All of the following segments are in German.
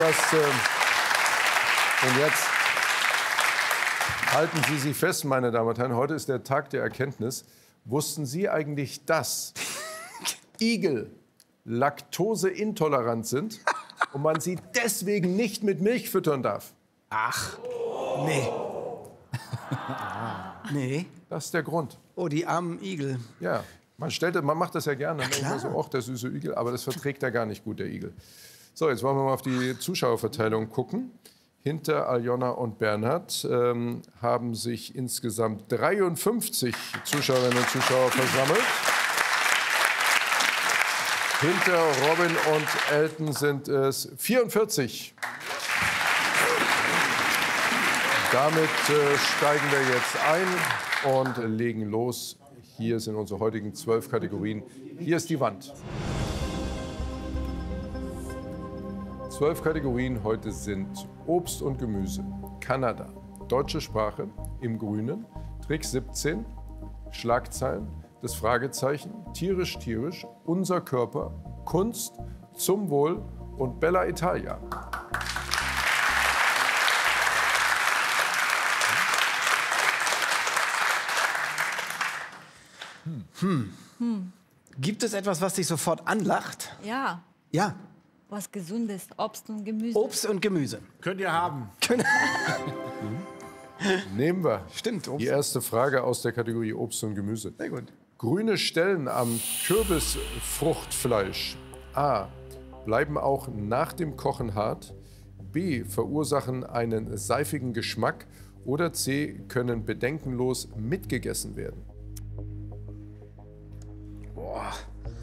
Und jetzt halten Sie sich fest, meine Damen und Herren, heute ist der Tag der Erkenntnis. Wussten Sie eigentlich, dass Igel laktoseintolerant sind und man sie deswegen nicht mit Milch füttern darf? Ach, nee. Nee. Das ist der Grund. Oh, die armen Igel. Ja, man macht das ja gerne. Immer so, ach, der süße Igel, aber das verträgt er gar nicht gut, der Igel. So, jetzt wollen wir mal auf die Zuschauerverteilung gucken. Hinter Aljona und Bernhard haben sich insgesamt 53 Zuschauerinnen und Zuschauer versammelt. Hinter Robin und Elton sind es 44. Damit steigen wir jetzt ein und legen los. Hier sind unsere heutigen 12 Kategorien. Hier ist die Wand. 12 Kategorien heute sind Obst und Gemüse, Kanada, deutsche Sprache im Grünen, Trick 17, Schlagzeilen, das Fragezeichen, tierisch, tierisch, unser Körper, Kunst, zum Wohl und Bella Italia. Gibt es etwas, was dich sofort anlacht? Ja, Ja, was Gesundes, Obst und Gemüse. Obst und Gemüse. Könnt ihr haben. Nehmen wir Stimmt, Obst. die erste Frage aus der Kategorie Obst und Gemüse. Sehr gut. Grüne Stellen am Kürbisfruchtfleisch. A. Bleiben auch nach dem Kochen hart. B. Verursachen einen seifigen Geschmack. Oder C. Können bedenkenlos mitgegessen werden. Boah.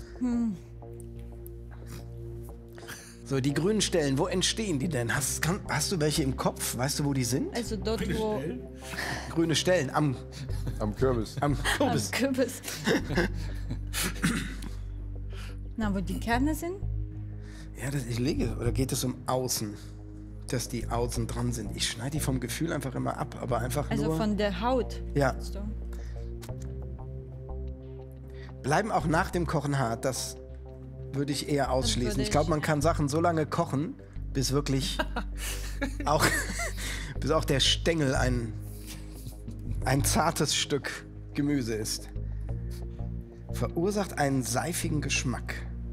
So, die grünen Stellen, wo entstehen die denn? Hast du welche im Kopf? Weißt du, wo die sind? Also dort, wo Grüne Stellen am Kürbis. Kürbis. Kürbis. Na, wo die Kerne sind? Ja, ich lege. Oder geht es um außen? Dass die außen dran sind. Ich schneide die vom Gefühl einfach immer ab, aber einfach Also nur... von der Haut. Ja. So. Bleiben auch nach dem Kochen hart, das würde ich eher ausschließen. Ich glaube, man kann Sachen so lange kochen, bis wirklich bis auch der Stängel ein zartes Stück Gemüse ist. Verursacht einen seifigen Geschmack.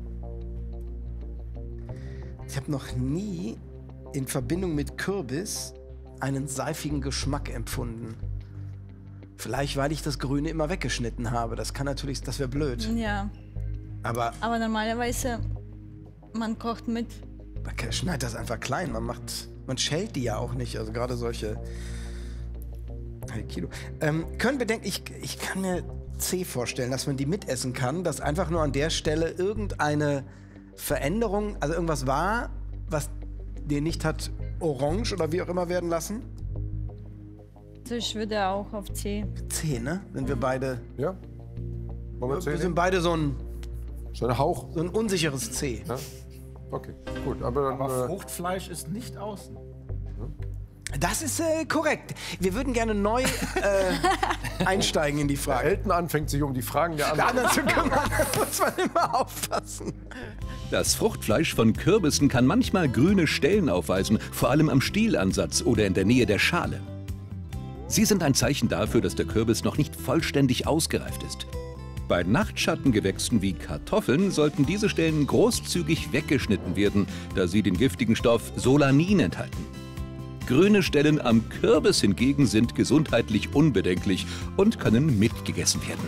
Ich habe noch nie in Verbindung mit Kürbis einen seifigen Geschmack empfunden. Vielleicht, weil ich das Grüne immer weggeschnitten habe. Das wäre blöd. Ja, Aber aber normalerweise, man kocht mit. man schneidet das einfach klein. Man schält die ja auch nicht. Also gerade solche Kilo. Können bedenken, ich kann mir C vorstellen, dass man die mitessen kann, dass einfach nur an der Stelle irgendeine Veränderung, also irgendwas war, was den nicht hat orange oder wie auch immer werden lassen. Also ich würde auch auf C. C, ne? Sind wir beide. Ja? Wollen wir Wir sind beide so ein Hauch. unsicheres C. Ja? Okay, gut. Aber dann, Aber Fruchtfleisch ist nicht außen. Das ist korrekt. Wir würden gerne neu einsteigen in die Frage. Elton anfängt, sich um die Fragen der Der anderen anderen zu kümmern, da muss man immer aufpassen. Das Fruchtfleisch von Kürbissen kann manchmal grüne Stellen aufweisen, vor allem am Stielansatz oder in der Nähe der Schale. Sie sind ein Zeichen dafür, dass der Kürbis noch nicht vollständig ausgereift ist. Bei Nachtschattengewächsen wie Kartoffeln sollten diese Stellen großzügig weggeschnitten werden, da sie den giftigen Stoff Solanin enthalten. Grüne Stellen am Kürbis hingegen sind gesundheitlich unbedenklich und können mitgegessen werden.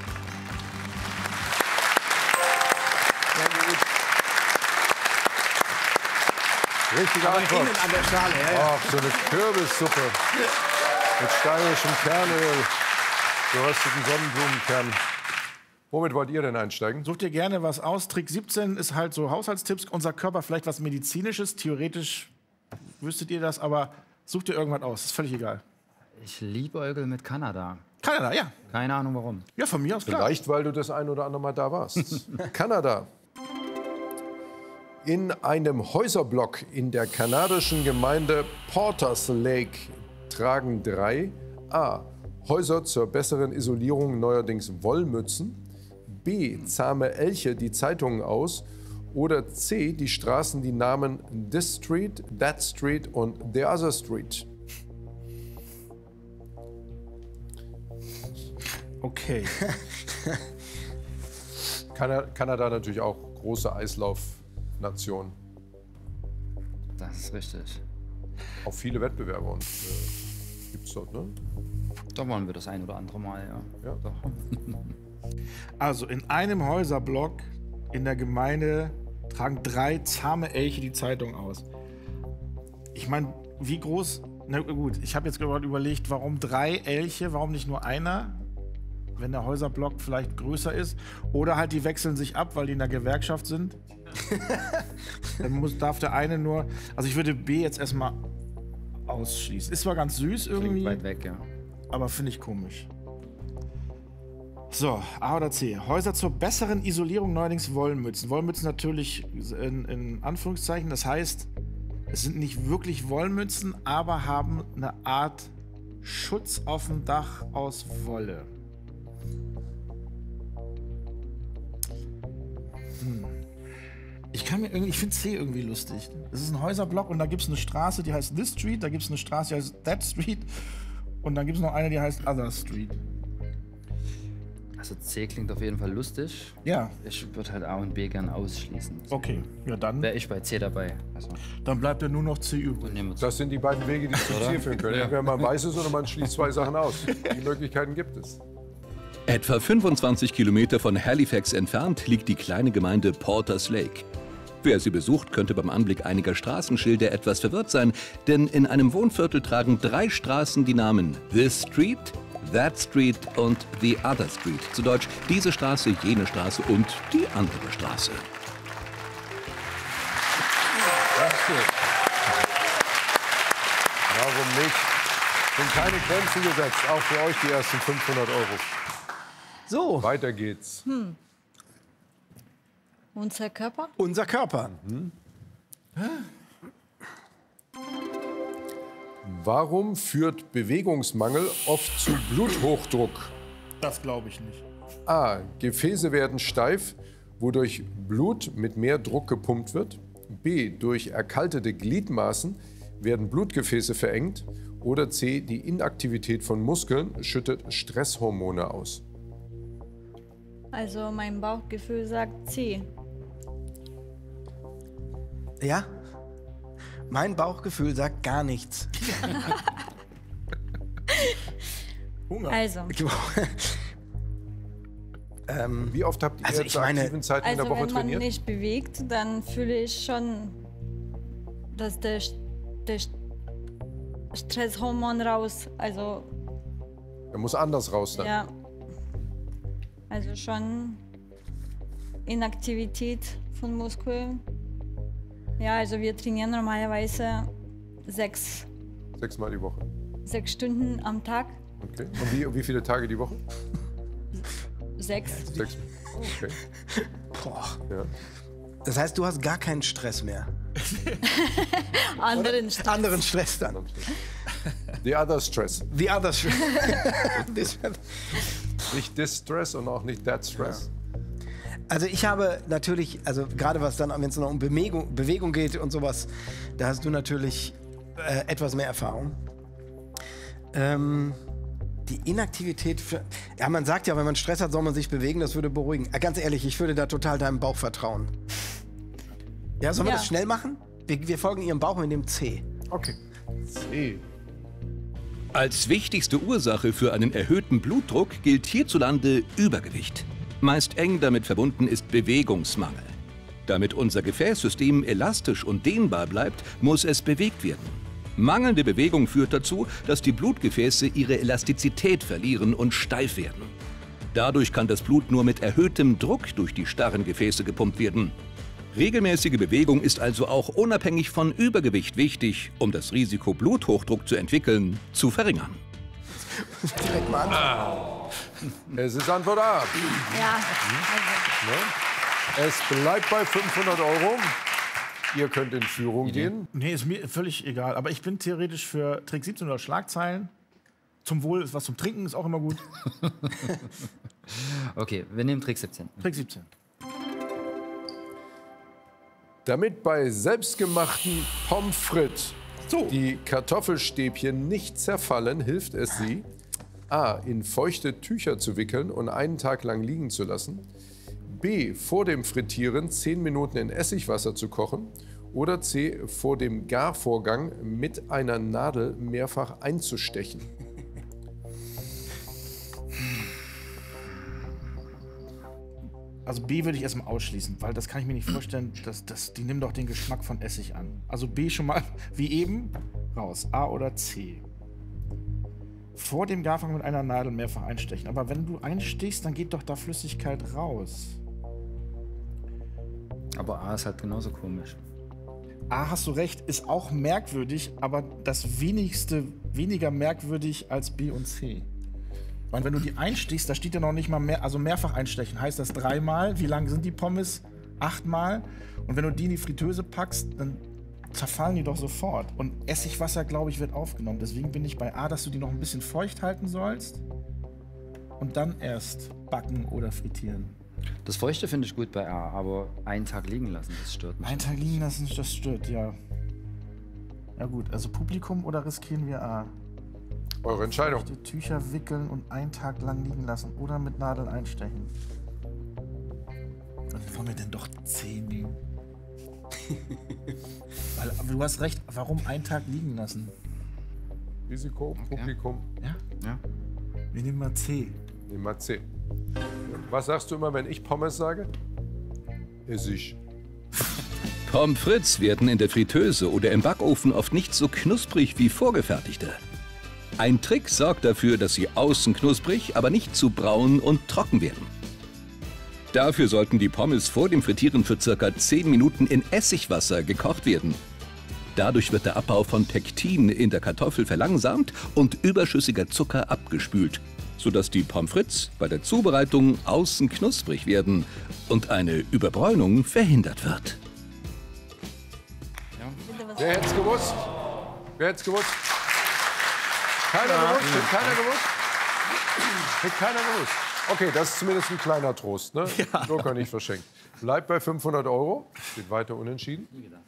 Richtige Antwort. Innen an der Schale, ja. Ach, so eine Kürbissuppe mit steirischem Kernöl, gerösteten Sonnenblumenkernen. Womit wollt ihr denn einsteigen? Sucht ihr gerne was aus. Trick 17 ist halt so Haushaltstipps. Unser Körper, vielleicht was Medizinisches. Theoretisch wüsstet ihr das, aber sucht ihr irgendwas aus. Ist völlig egal. Ich liebäugel mit Kanada. Kanada, ja. Keine Ahnung warum. Ja, von mir aus klar. Vielleicht, weil du das ein oder andere Mal da warst. Kanada. In einem Häuserblock in der kanadischen Gemeinde Porters Lake tragen 3 A. Häuser zur besseren Isolierung neuerdings Wollmützen, B. Zahme Elche die Zeitungen aus Oder C, die Straßen, die Namen This Street, That Street und The Other Street. Okay. Kanada natürlich auch große Eislaufnation. Das ist richtig. Auch viele Wettbewerber und gibt's dort, ne? Da waren wir das ein oder andere Mal, ja. Ja. Doch. Also in einem Häuserblock in der Gemeinde tragen 3 zahme Elche die Zeitung aus. Ich meine, wie groß... Na gut, ich habe jetzt gerade überlegt, warum 3 Elche, warum nicht nur einer? Wenn der Häuserblock vielleicht größer ist. Oder halt die wechseln sich ab, weil die in der Gewerkschaft sind. Dann darf der eine nur... Also ich würde B jetzt erstmal ausschließen. Ist zwar ganz süß Klingt irgendwie, weit weg, ja. aber finde ich komisch. So, A oder C. Häuser zur besseren Isolierung, neuerdings Wollmützen. Wollmützen natürlich in Anführungszeichen. Das heißt, es sind nicht wirklich Wollmützen, aber haben eine Art Schutz auf dem Dach aus Wolle. Ich finde C irgendwie lustig. Das ist ein Häuserblock und da gibt es eine Straße, die heißt This Street, da gibt es eine Straße, die heißt That Street und dann gibt es noch eine, die heißt Other Street. Also C klingt auf jeden Fall lustig. Ja, Ich würde halt A und B gern ausschließen. okay. Ja, dann Wäre ich bei C dabei. Also, bleibt ja nur noch C übrig. nehmen wir C. Das sind die beiden Wege, die zum Ziel führen können. Entweder man weiß es oder man schließt 2 Sachen aus. Die Möglichkeiten gibt es. Etwa 25 Kilometer von Halifax entfernt liegt die kleine Gemeinde Porters Lake. Wer sie besucht, könnte beim Anblick einiger Straßenschilder etwas verwirrt sein, denn in einem Wohnviertel tragen 3 Straßen die Namen This Street, That Street und The Other Street. Zu Deutsch diese Straße, jene Straße und die andere Straße. Warum nicht? Sind keine Grenzen gesetzt, auch für euch die ersten 500 Euro. So, Weiter geht's. Unser Körper? unser Körper. Warum führt Bewegungsmangel oft zu Bluthochdruck? Das glaube ich nicht. A. Gefäße werden steif, wodurch Blut mit mehr Druck gepumpt wird. B. Durch erkaltete Gliedmaßen werden Blutgefäße verengt. Oder C. Die Inaktivität von Muskeln schüttet Stresshormone aus. Also mein Bauchgefühl sagt C. Ja? Mein Bauchgefühl sagt gar nichts. Hunger. Also, Wie oft habt ihr Also ich zur meine- aktiven Zeiten in der Woche wenn man trainiert? nicht bewegt, dann fühle ich schon, dass der Stresshormon raus, also Er muss anders raus dann. ja, also schon Inaktivität von Muskeln. Ja, also wir trainieren normalerweise 6 6-mal die Woche. Stunden am Tag. Okay. Und wie viele Tage die Woche? 6. 6. Okay. Boah. Ja. Das heißt, du hast gar keinen Stress mehr. Anderen Stress dann. The other stress. The other Stress. Nicht this stress und auch nicht that stress. Also ich habe natürlich, also gerade was dann, wenn es noch um Bewegung geht und sowas, da hast du natürlich etwas mehr Erfahrung. Die Inaktivität, ja, man sagt ja, wenn man Stress hat, soll man sich bewegen, das würde beruhigen. Ganz ehrlich, ich würde da total deinem Bauch vertrauen. Ja, sollen wir Ja. das schnell machen? Wir folgen ihrem Bauch mit dem C. Okay. C. Als wichtigste Ursache für einen erhöhten Blutdruck gilt hierzulande Übergewicht. Meist eng damit verbunden ist Bewegungsmangel. Damit unser Gefäßsystem elastisch und dehnbar bleibt, muss es bewegt werden. Mangelnde Bewegung führt dazu, dass die Blutgefäße ihre Elastizität verlieren und steif werden. Dadurch kann das Blut nur mit erhöhtem Druck durch die starren Gefäße gepumpt werden. Regelmäßige Bewegung ist also auch unabhängig von Übergewicht wichtig, um das Risiko, Bluthochdruck zu entwickeln, zu verringern. Direkt mal an. Es ist Antwort A. Ja, also, Es bleibt bei 500 Euro. Ihr könnt in Führung gehen. Nee, ist mir völlig egal. Aber ich bin theoretisch für Trick 17 oder Schlagzeilen. Zum Wohl ist was zum Trinken, ist auch immer gut. Okay, wir nehmen Trick 17. Trick 17. Damit bei selbstgemachten Pommes frites die Kartoffelstäbchen nicht zerfallen, hilft es sie, a. in feuchte Tücher zu wickeln und einen Tag lang liegen zu lassen, b. vor dem Frittieren 10 Minuten in Essigwasser zu kochen oder c. vor dem Garvorgang mit einer Nadel mehrfach einzustechen. Also B würde ich erstmal ausschließen, weil das kann ich mir nicht vorstellen, die nehmen doch den Geschmack von Essig an. Also B schon mal, wie eben, raus. A oder C. Vor dem Garvorgang mit einer Nadel mehrfach einstechen. Aber wenn du einstichst, dann geht doch da Flüssigkeit raus. Aber A ist halt genauso komisch. A, hast du recht, ist auch merkwürdig, aber das weniger merkwürdig als B und C. Weil wenn du die einstichst, da steht ja noch nicht mal mehr, also mehrfach einstechen, heißt das 3-mal. Wie lang sind die Pommes? 8-mal. Und wenn du die in die Fritteuse packst, dann zerfallen die doch sofort. Und Essigwasser, glaube ich, wird aufgenommen. Deswegen bin ich bei A, dass du die noch ein bisschen feucht halten sollst und dann erst backen oder frittieren. Das Feuchte finde ich gut bei A, aber einen Tag liegen lassen, das stört mich. Einen Tag liegen lassen, das stört, ja. Ja gut, also Publikum oder riskieren wir A? Eure Entscheidung. Die Tücher wickeln und einen Tag lang liegen lassen oder mit Nadel einstechen. Was wollen wir denn doch 10 nehmen? Weil, aber du hast recht, warum einen Tag liegen lassen? Risiko, Publikum. Ja? Ja. Wir nehmen mal C. Nehmen wir C. Was sagst du immer, wenn ich Pommes sage? Essig. Pommes frites werden in der Fritteuse oder im Backofen oft nicht so knusprig wie vorgefertigte. Ein Trick sorgt dafür, dass sie außen knusprig, aber nicht zu braun und trocken werden. Dafür sollten die Pommes vor dem Frittieren für ca. 10 Minuten in Essigwasser gekocht werden. Dadurch wird der Abbau von Pektin in der Kartoffel verlangsamt und überschüssiger Zucker abgespült, sodass die Pommes frites bei der Zubereitung außen knusprig werden und eine Überbräunung verhindert wird. Wer hätte es gewusst? Wer hätte es gewusst? Keiner gewusst? Hätte keiner gewusst? Hätte keiner gewusst. Okay, das ist zumindest ein kleiner Trost, ne? Ja. Joker nicht verschenkt. Bleibt bei 500 €. Steht weiter unentschieden.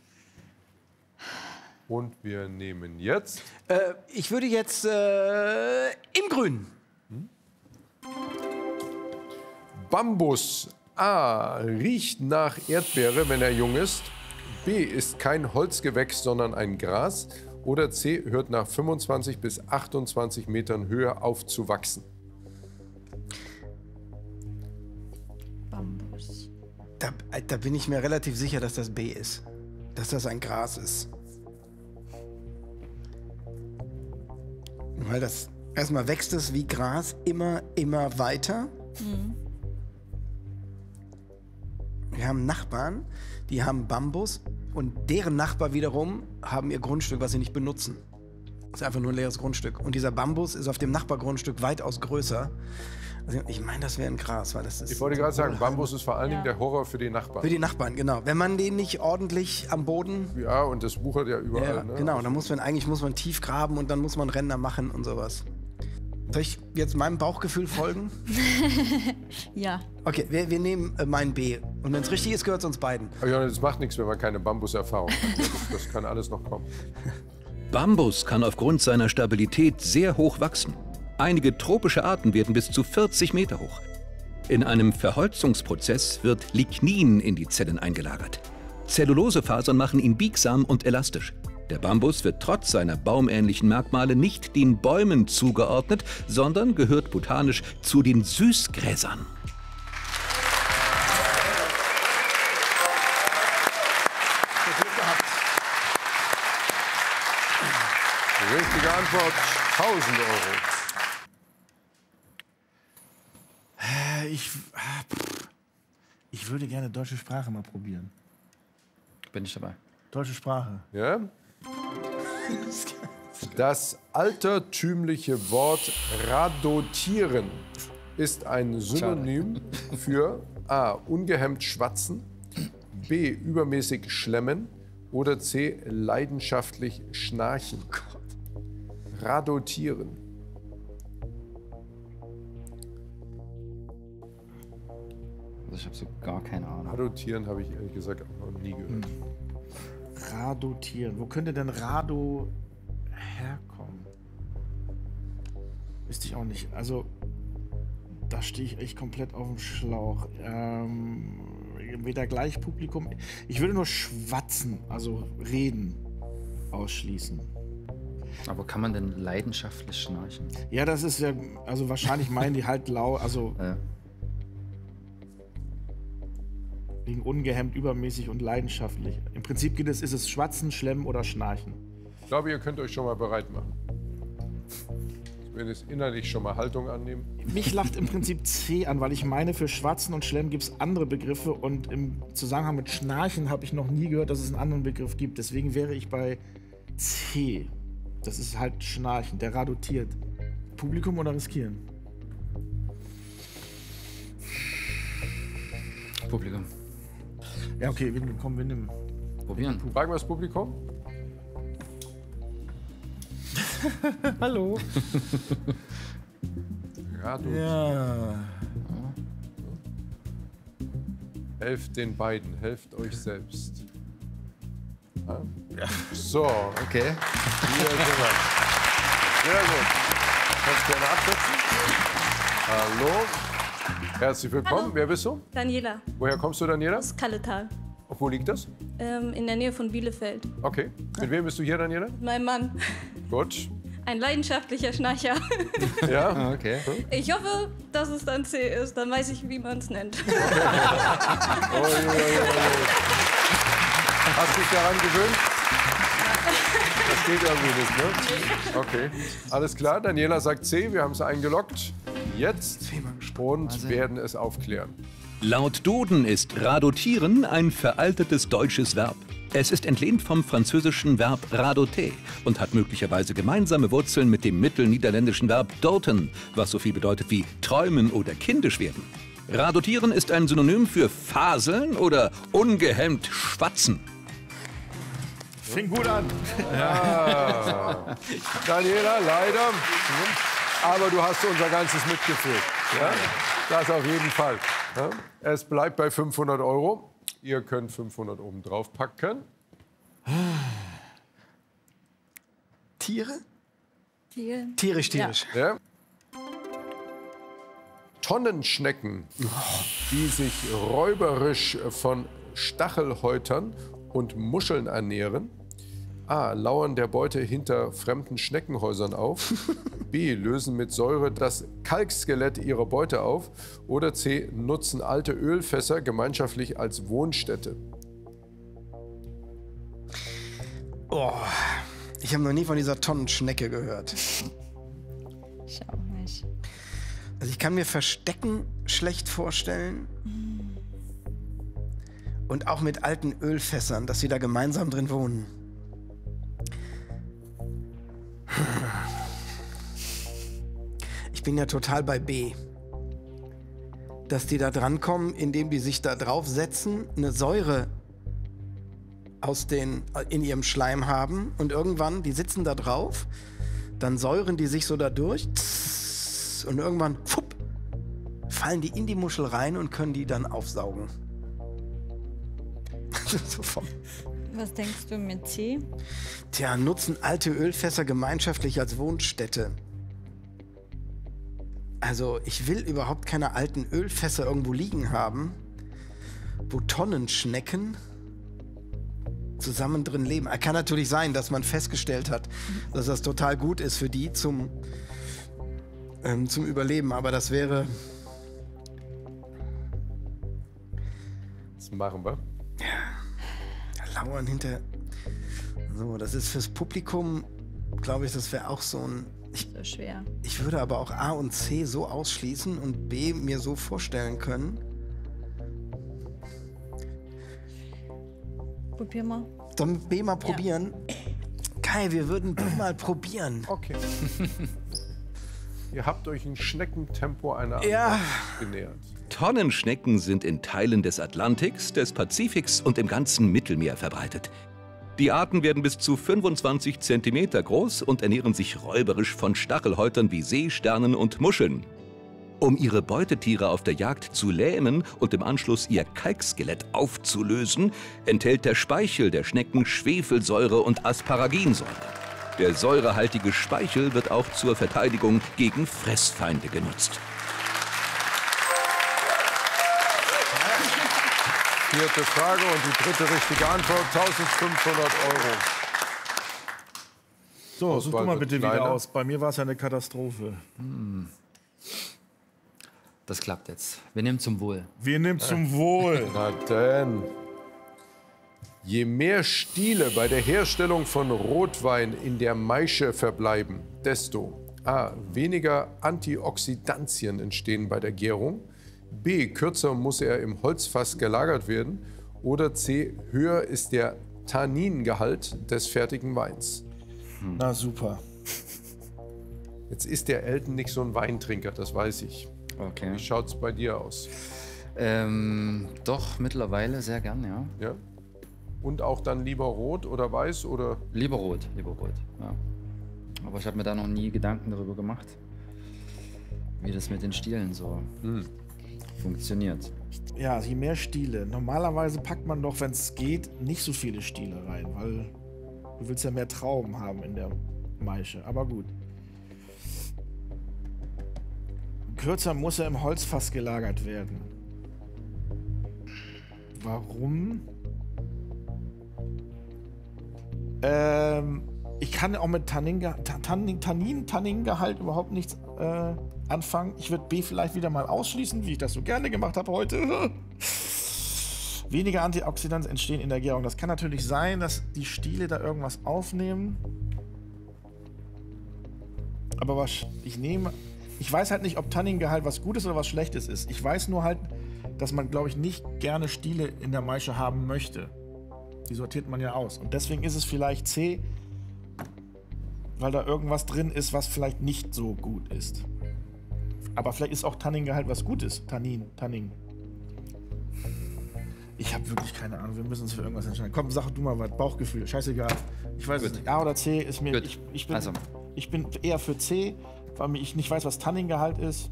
Und wir nehmen jetzt... Ich würde jetzt im Grünen. Bambus. A. Riecht nach Erdbeere, wenn er jung ist. B. Ist kein Holzgewächs, sondern ein Gras. Oder C. Hört nach 25 bis 28 Metern Höhe auf zu wachsen. Bambus. Da bin ich mir relativ sicher, dass das B ist. Dass das ein Gras ist. Weil das erstmal wächst es wie Gras immer weiter. Wir haben Nachbarn, die haben Bambus und deren Nachbar wiederum haben ihr Grundstück, was sie nicht benutzen. Das ist einfach nur ein leeres Grundstück. Und dieser Bambus ist auf dem Nachbargrundstück weitaus größer. Also ich meine, das wäre ein Gras, weil das ist... Ich wollte gerade sagen, Bambus ist vor allen Dingen der Horror für die Nachbarn. Für die Nachbarn, genau. Wenn man den nicht ordentlich am Boden... Ja, und das wuchert ja überall. Ja, ne? genau, dann muss man tief graben und dann muss man Ränder machen und sowas. Soll ich jetzt meinem Bauchgefühl folgen? Ja. Okay, wir nehmen mein B. Und wenn es richtig ist, gehört es uns beiden. Aber ja, das macht nichts, wenn man keine Bambuserfahrung hat. Das kann alles noch kommen. Bambus kann aufgrund seiner Stabilität sehr hoch wachsen. Einige tropische Arten werden bis zu 40 Meter hoch. In einem Verholzungsprozess wird Lignin in die Zellen eingelagert. Zellulosefasern machen ihn biegsam und elastisch. Der Bambus wird trotz seiner baumähnlichen Merkmale nicht den Bäumen zugeordnet, sondern gehört botanisch zu den Süßgräsern. Richtige Antwort, 1000 €. Ich würde gerne deutsche Sprache mal probieren. Bin ich dabei. Deutsche Sprache. Ja? Das altertümliche Wort radotieren ist ein Synonym für A. ungehemmt schwatzen, B. übermäßig schlemmen oder C. leidenschaftlich schnarchen. Radotieren. Also ich habe so gar keine Ahnung. Radotieren habe ich ehrlich gesagt auch noch nie gehört. Radotieren. Wo könnte denn Rado herkommen? Wüsste ich auch nicht. Also, da stehe ich echt komplett auf dem Schlauch. Weder gleich Publikum. Ich würde nur schwatzen, also reden, ausschließen. Aber kann man denn leidenschaftlich schnarchen? Ja, das ist ja, also wahrscheinlich meinen die halt laut, also wegen ungehemmt, übermäßig und leidenschaftlich. Im Prinzip ist es Schwatzen, Schlemmen oder Schnarchen. Ich glaube, ihr könnt euch schon mal bereit machen. Zumindest innerlich schon mal Haltung annehmen. Mich lacht im Prinzip C an, weil ich meine, für Schwatzen und Schlemmen gibt es andere Begriffe und im Zusammenhang mit Schnarchen habe ich noch nie gehört, dass es einen anderen Begriff gibt. Deswegen wäre ich bei C. Das ist halt Schnarchen, der radotiert. Publikum oder riskieren? Publikum. Ja, okay, wir nehmen. Probieren. Fragen wir das Publikum? Hallo. Radotieren. Ja. Helft den beiden, helft euch selbst. Ja. So, Okay. hier sind wir. Sehr gut. Kannst gerne absetzen. Hallo. Herzlich willkommen. Hallo. Wer bist du? Daniela Woher kommst du, Daniela? aus Kalletal, Wo liegt das? in der Nähe von Bielefeld. Okay. Mit wem bist du hier, Daniela? Mein Mann, Gut. ein leidenschaftlicher Schnarcher. Ja. Okay. Ich hoffe, dass es dann C ist, dann weiß ich, wie man es nennt. Oi, oi, oi, oi. Hast du dich daran gewöhnt? Das geht irgendwie nicht, ne? Okay. Alles klar, Daniela sagt C, wir haben es eingeloggt. Jetzt und werden es aufklären. Laut Duden ist radotieren ein veraltetes deutsches Verb. Es ist entlehnt vom französischen Verb radoter und hat möglicherweise gemeinsame Wurzeln mit dem mittelniederländischen Verb doten, was so viel bedeutet wie träumen oder kindisch werden. Radotieren ist ein Synonym für faseln oder ungehemmt schwatzen. Fing gut an. Daniela, leider. Aber du hast unser ganzes Mitgefühl. Ja? Das auf jeden Fall. Ja? Es bleibt bei 500 €. Ihr könnt 500 oben drauf packen. Tiere? Tier. Tierisch. Ja? Tonnenschnecken, die sich räuberisch von Stachelhäutern und Muscheln ernähren. A. Lauern der Beute hinter fremden Schneckenhäusern auf. B. Lösen mit Säure das Kalkskelett ihrer Beute auf. Oder C. Nutzen alte Ölfässer gemeinschaftlich als Wohnstätte. Oh, ich habe noch nie von dieser Tonnenschnecke gehört. Ich auch nicht. Also ich kann mir Verstecken schlecht vorstellen. Und auch mit alten Ölfässern, dass sie da gemeinsam drin wohnen. Ich bin ja total bei B. Dass die da drankommen, indem die sich da draufsetzen, eine Säure in ihrem Schleim haben und irgendwann, die sitzen da drauf, dann säuren die sich so da durch und irgendwann fupp, fallen die in die Muschel rein und können die dann aufsaugen. So Was denkst du mit C? Tja, nutzen alte Ölfässer gemeinschaftlich als Wohnstätte. Also ich will überhaupt keine alten Ölfässer irgendwo liegen haben, wo Tonnenschnecken zusammen drin leben. Kann natürlich sein, dass man festgestellt hat, dass das total gut ist für die zum Überleben, aber das wäre... Das machen wir. Lauern hinter... So, das ist fürs Publikum, glaube ich, das wäre auch so ein... So schwer. Ich würde aber auch A und C so ausschließen und B mir so vorstellen können. Probier mal. Sollen wir B mal probieren? Kai, wir würden B mal probieren. Okay. Ihr habt euch in Schneckentempo einer Ja. Antwort genähert. Tonnenschnecken sind in Teilen des Atlantiks, des Pazifiks und im ganzen Mittelmeer verbreitet. Die Arten werden bis zu 25 cm groß und ernähren sich räuberisch von Stachelhäutern wie Seesternen und Muscheln. Um ihre Beutetiere auf der Jagd zu lähmen und im Anschluss ihr Kalkskelett aufzulösen, enthält der Speichel der Schnecken Schwefelsäure und Asparaginsäure. Der säurehaltige Speichel wird auch zur Verteidigung gegen Fressfeinde genutzt. Vierte Frage und die dritte richtige Antwort, 1.500 €. So, such du mal bitte kleiner. wieder aus. Bei mir war es ja eine Katastrophe. Das klappt jetzt. Wir nehmen zum Wohl. Wir nehmen zum Wohl. Na denn. Je mehr Stiele bei der Herstellung von Rotwein in der Maische verbleiben, desto a. weniger Antioxidantien entstehen bei der Gärung, b. kürzer muss er im Holzfass gelagert werden oder c. höher ist der Tanningehalt des fertigen Weins. Na super. Jetzt ist der Elton nicht so ein Weintrinker, das weiß ich. Okay. Wie schaut's bei dir aus? Doch, mittlerweile sehr gern, ja. Ja? Und auch dann lieber rot oder weiß oder? Lieber rot, ja. Aber ich habe mir da noch nie Gedanken darüber gemacht, wie das mit den Stielen so funktioniert. Ja, je mehr Stiele. Normalerweise packt man doch, wenn es geht, nicht so viele Stiele rein, weil du willst ja mehr Trauben haben in der Maische. Aber gut. Kürzer muss er im Holzfass gelagert werden. Warum? Ich kann auch mit Tanningehalt überhaupt nichts anfangen. Ich würde B vielleicht wieder mal ausschließen, wie ich das so gerne gemacht habe heute. Weniger Antioxidantien entstehen in der Gärung. Das kann natürlich sein, dass die Stiele da irgendwas aufnehmen. Aber was ich weiß halt nicht, ob Tanningehalt was Gutes oder was Schlechtes ist. Ich weiß nur halt, dass man, glaube ich, nicht gerne Stiele in der Maische haben möchte. Die sortiert man ja aus. Und deswegen ist es vielleicht C, weil da irgendwas drin ist, was vielleicht nicht so gut ist. Aber vielleicht ist auch Tanningehalt was Gutes. Tannin. Ich habe wirklich keine Ahnung. Wir müssen uns für irgendwas entscheiden. Komm, sag du mal was. Bauchgefühl. Scheißegal. Ich weiß es nicht. A oder C ist mir... Ich bin eher für C, weil ich nicht weiß, was Tanningehalt ist.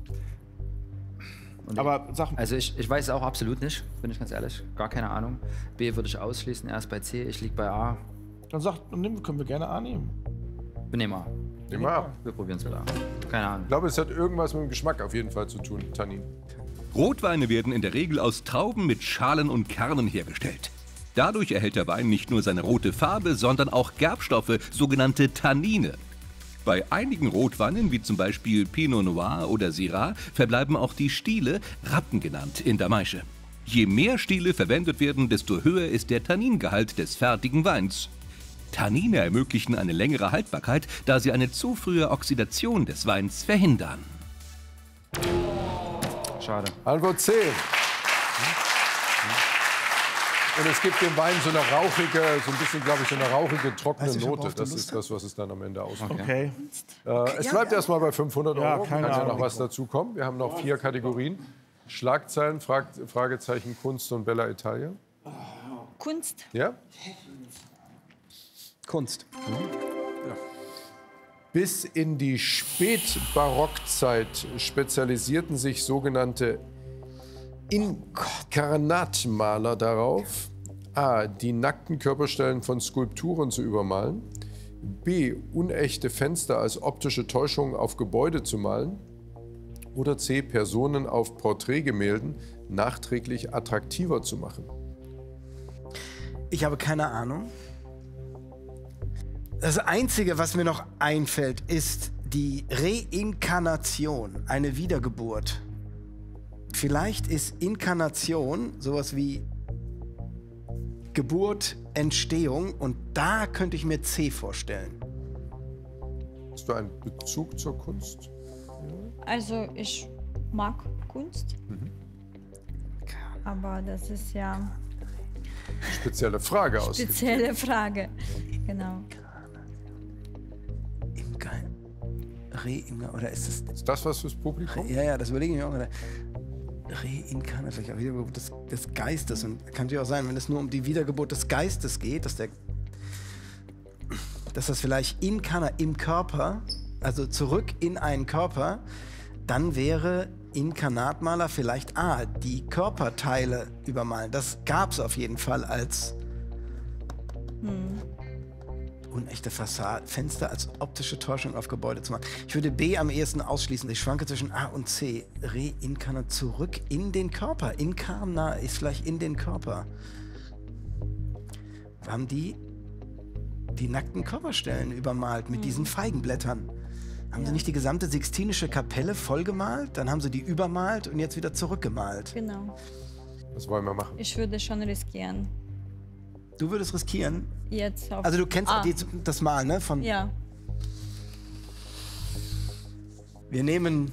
Aber sag mal. Also ich weiß es auch absolut nicht, bin ich ganz ehrlich. Gar keine Ahnung. B würde ich ausschließen, erst bei C, ich liege bei A. Dann können wir gerne A nehmen. Wir nehmen A. Nehmen wir A. Wir probieren es mit A. Keine Ahnung. Ich glaube, es hat irgendwas mit dem Geschmack auf jeden Fall zu tun, Tannin. Rotweine werden in der Regel aus Trauben mit Schalen und Kernen hergestellt. Dadurch erhält der Wein nicht nur seine rote Farbe, sondern auch Gerbstoffe, sogenannte Tannine. Bei einigen Rotweinen, wie zum Beispiel Pinot Noir oder Syrah, verbleiben auch die Stiele, Rappen genannt, in der Maische. Je mehr Stiele verwendet werden, desto höher ist der Tanningehalt des fertigen Weins. Tannine ermöglichen eine längere Haltbarkeit, da sie eine zu frühe Oxidation des Weins verhindern. Schade. Antwort C. Und es gibt dem Wein so eine rauchige, so ein bisschen, glaube ich, so eine rauchige, trockene Note. Das ist das, was es dann am Ende ausmacht. Okay. Es bleibt erstmal bei 500 €. Ja, Kann keine ja Ahnung. noch was dazu kommen. Wir haben noch 4 Kategorien. Schlagzeilen, Fragezeichen, Kunst und Bella Italia. Kunst. Ja? Kunst. Bis in die Spätbarockzeit spezialisierten sich sogenannte Inkarnatmaler darauf, a. die nackten Körperstellen von Skulpturen zu übermalen, b. unechte Fenster als optische Täuschung auf Gebäude zu malen oder c. Personen auf Porträtgemälden nachträglich attraktiver zu machen. Ich habe keine Ahnung. Das Einzige, was mir noch einfällt, ist die Reinkarnation, eine Wiedergeburt. Vielleicht ist Inkarnation sowas wie Geburt, Entstehung und da könnte ich mir C vorstellen. Hast du einen Bezug zur Kunst? Also ich mag Kunst. Aber das ist ja Spezielle Frage aus. spezielle Frage. Genau. Oder ist das... Ist das was fürs Publikum? Ja, das überlege ich mir auch gerade. Reinkarnation, vielleicht auch Wiedergeburt des Geistes. Und kann natürlich auch sein, wenn es nur um die Wiedergeburt des Geistes geht, dass das vielleicht im Körper, also zurück in einen Körper, dann wäre Inkarnatmaler vielleicht die Körperteile übermalen. Das gab es auf jeden Fall als unechte Fassade, Fenster als optische Täuschung auf Gebäude zu machen. Ich würde B am ehesten ausschließen. Ich schwanke zwischen A und C. Reinkarnat zurück in den Körper. Inkarna ist vielleicht in den Körper. Haben die nackten Körperstellen übermalt mit diesen Feigenblättern? Haben sie nicht die gesamte Sixtinische Kapelle vollgemalt? Dann haben sie die übermalt und jetzt wieder zurückgemalt. Genau. Was wollen wir machen? Ich würde schon riskieren. Du würdest riskieren? Jetzt auf Also du kennst das Mal, ne? Ja. Wir nehmen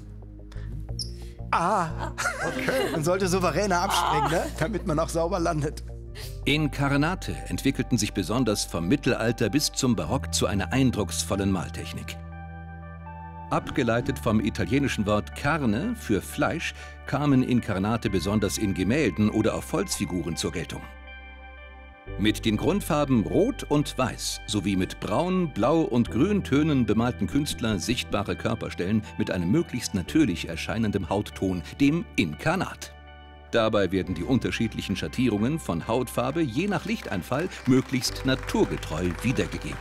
A. Okay. Man sollte souveräner abspringen, ne? Damit man auch sauber landet. Inkarnate entwickelten sich besonders vom Mittelalter bis zum Barock zu einer eindrucksvollen Maltechnik. Abgeleitet vom italienischen Wort carne für Fleisch kamen Inkarnate besonders in Gemälden oder auf Holzfiguren zur Geltung. Mit den Grundfarben Rot und Weiß sowie mit Braun, Blau und Grüntönen bemalten Künstler sichtbare Körperstellen mit einem möglichst natürlich erscheinenden Hautton, dem Inkarnat. Dabei werden die unterschiedlichen Schattierungen von Hautfarbe je nach Lichteinfall möglichst naturgetreu wiedergegeben.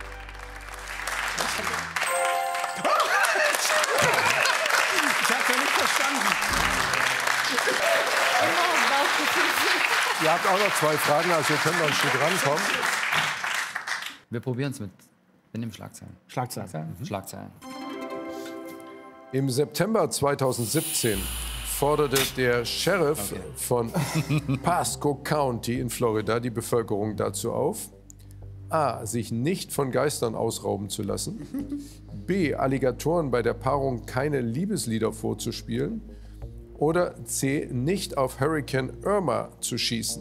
Ich hab's ja nicht verstanden. Ihr habt auch noch 2 Fragen, also ihr könnt noch ein Stück rankommen. Wir probieren es mit. Wir nehmen Schlagzeilen. Schlagzeilen. Im September 2017 forderte der Sheriff von Pasco County in Florida die Bevölkerung dazu auf, A. sich nicht von Geistern ausrauben zu lassen, B. Alligatoren bei der Paarung keine Liebeslieder vorzuspielen oder C. nicht auf Hurricane Irma zu schießen.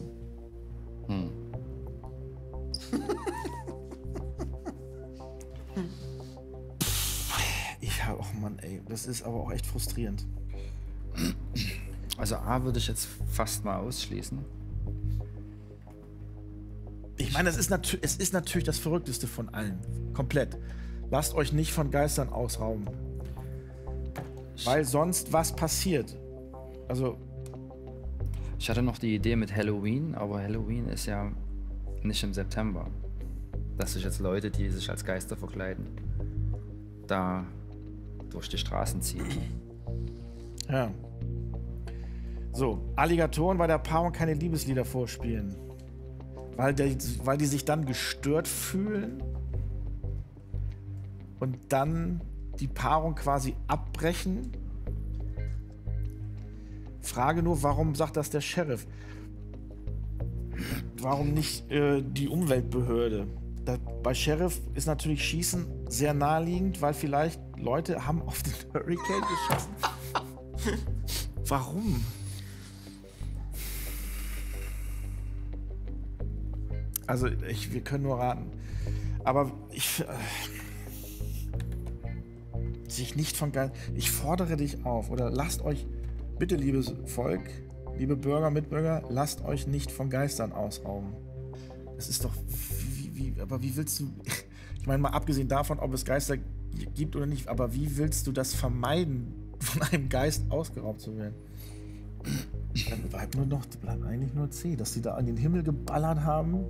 Oh Mann, ey, das ist aber auch echt frustrierend. Also A würde ich jetzt fast mal ausschließen. Ich meine, es ist natürlich das Verrückteste von allen. Komplett. Lasst euch nicht von Geistern ausrauben. Weil sonst was passiert. Also. Ich hatte noch die Idee mit Halloween, aber Halloween ist ja nicht im September. Dass sich jetzt Leute, die sich als Geister verkleiden, da durch die Straßen ziehen. Ja. So, Alligatoren bei der Paarung keine Liebeslieder vorspielen. Weil die sich dann gestört fühlen und dann die Paarung quasi abbrechen. Frage nur, warum sagt das der Sheriff? Warum nicht die Umweltbehörde? Bei Sheriff ist natürlich Schießen sehr naheliegend, weil vielleicht Leute haben auf den Hurricane geschossen. Warum? Also wir können nur raten. Aber sich nicht von Geist. Ich fordere dich auf oder lasst euch, bitte liebes Volk, liebe Bürger, Mitbürger, lasst euch nicht von Geistern ausrauben. Das ist doch, aber wie willst du, ich meine mal abgesehen davon, ob es Geister gibt oder nicht, aber wie willst du das vermeiden, von einem Geist ausgeraubt zu werden? Dann bleibt eigentlich nur C, dass die da an den Himmel geballert haben.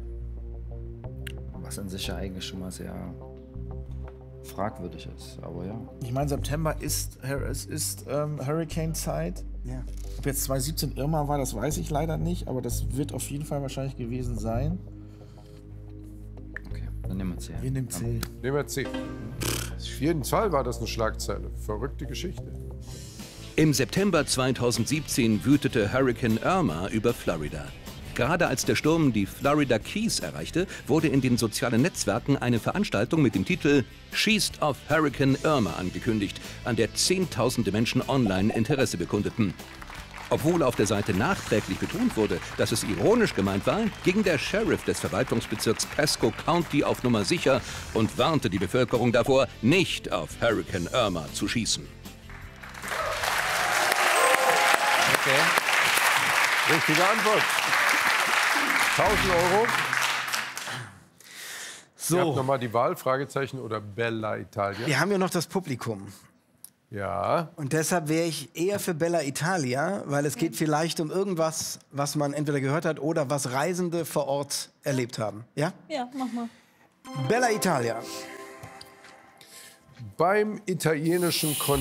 Was an sich ja eigentlich schon mal sehr fragwürdig ist, aber ja. Ich meine, September ist Hurricane-Zeit. Ja. Ob jetzt 2017 Irma war, das weiß ich leider nicht, aber das wird auf jeden Fall wahrscheinlich gewesen sein. Okay, dann nehmen wir C. Wir nehmen C. Nehmen wir C. Auf jeden Fall war das eine Schlagzeile. Verrückte Geschichte. Im September 2017 wütete Hurricane Irma über Florida. Gerade als der Sturm die Florida Keys erreichte, wurde in den sozialen Netzwerken eine Veranstaltung mit dem Titel "Schießt auf Hurricane Irma" angekündigt, an der Zehntausende Menschen online Interesse bekundeten. Obwohl auf der Seite nachträglich betont wurde, dass es ironisch gemeint war, ging der Sheriff des Verwaltungsbezirks Pasco County auf Nummer sicher und warnte die Bevölkerung davor, nicht auf Hurricane Irma zu schießen. Okay. Richtige Antwort. 1000 Euro. So. Ihr habt nochmal die Wahl, Fragezeichen oder Bella Italia. Wir haben ja noch das Publikum. Ja. Und deshalb wäre ich eher für Bella Italia, weil es geht vielleicht um irgendwas, was man entweder gehört hat oder was Reisende vor Ort erlebt haben. Ja? Ja, mach mal. Bella Italia. Beim italienischen